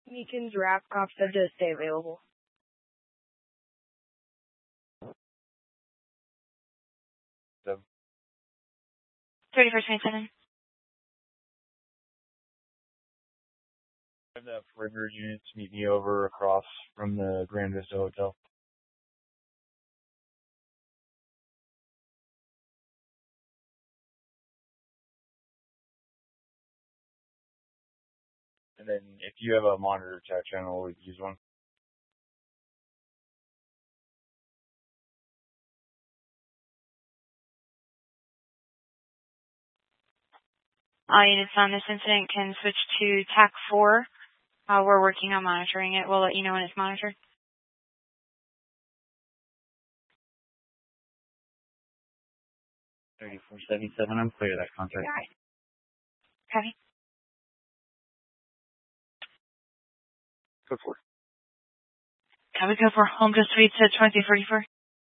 Meekins Rapcop said to stay available. So, 31st, 27. I have the perimeter units meet me over across from the Grand Vista Hotel. And then if you have a monitor chat channel, we use one. All units on this incident can switch to TAC 4. We're working on monitoring it. We'll let you know when it's monitored. 3477, I'm clear of that contract. All right. Copy. Code 4. Copy, code 4. Home to suite to 2034.